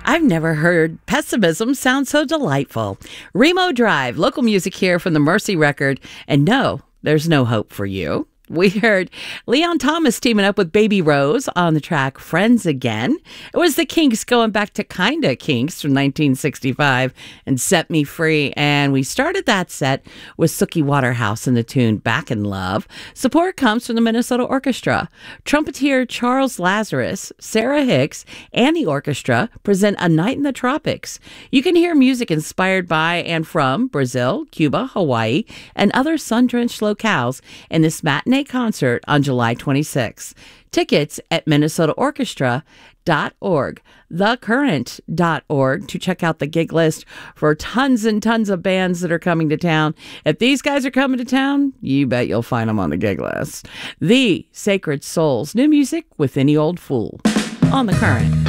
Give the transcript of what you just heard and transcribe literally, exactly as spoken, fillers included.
I've never heard pessimism sound so delightful. Remo Drive, local music here from the Mercy record. And no, there's no hope for you. We heard Leon Thomas teaming up with Baby Rose on the track Friends Again. It was the Kinks going back to Kinda Kinks from nineteen sixty-five and Set Me Free. And we started that set with Suki Waterhouse in the tune Back in Love. Support comes from the Minnesota Orchestra. Trumpeter Charles Lazarus, Sarah Hicks, and the orchestra present A Night in the Tropics. You can hear music inspired by and from Brazil, Cuba, Hawaii, and other sun-drenched locales in this matinee concert on July twenty-sixth. Tickets at minnesota orchestra dot org, the current dot org to check out the gig list for tons and tons of bands that are coming to town. If these guys are coming to town, you bet you'll find them on the gig list. The Sacred Souls, new music with Any Old Fool on The Current.